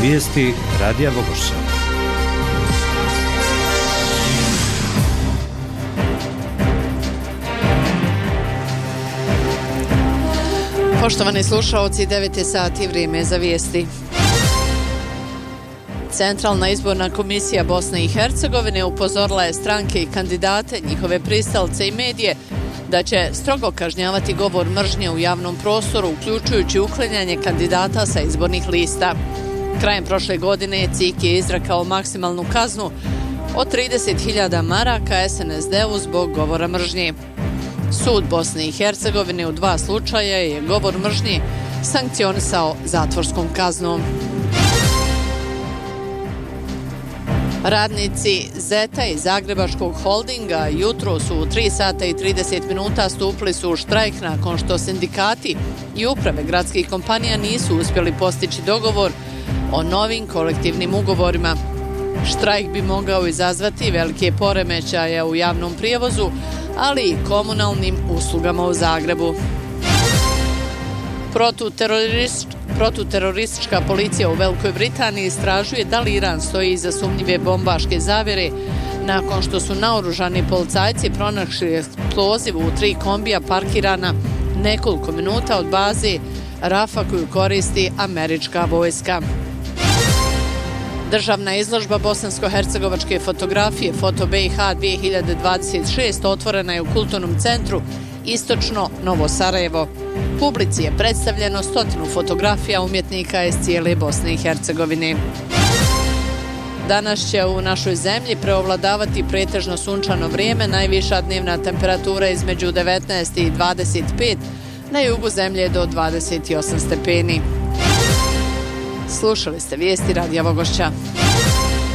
Vijesti Radija Vogošća. Poštovani slušaoci, 9 sati, vrijeme za vijesti. Centralna izborna komisija Bosne i Hercegovine upozorila je stranke i kandidate, njihove pristalce i medije da će strogo kažnjavati govor mržnje u javnom prostoru, uključujući uklanjanje kandidata sa izbornih lista. Krajem prošle godine CIK je izrekao maksimalnu kaznu od 30.000 maraka SNSD-u zbog govora mržnje. Sud Bosne i Hercegovine u 2 slučaja je govor mržnje sankcionisao zatvorskom kaznom. Radnici Zeta i Zagrebačkog holdinga jutro su u 3 sata i 30 minuta stupili su u štrajk nakon što sindikati i uprave gradskih kompanija nisu uspjeli postići dogovor o novim kolektivnim ugovorima. Štrajk bi mogao izazvati velike poremećaje u javnom prijevozu, ali i komunalnim uslugama u Zagrebu. Protuteroristička policija u Velikoj Britaniji istražuje da li Iran stoji iza sumnjive bombaške zavjere nakon što su naoružani policajci pronašli eksploziv u 3 kombija parkirana nekoliko minuta od baze Rafa koju koristi američka vojska. Državna izložba bosansko-hercegovačke fotografije Foto BiH 2026 otvorena je u kulturnom centru Istočno Novo Sarajevo. Publici je predstavljeno 100 fotografija umjetnika iz cijele Bosne i Hercegovine. Danas će u našoj zemlji preovladavati pretežno sunčano vrijeme, najviša dnevna temperatura između 19 i 25, na jugu zemlje do 28 stepeni. Slušali ste vijesti Radija Vogošća.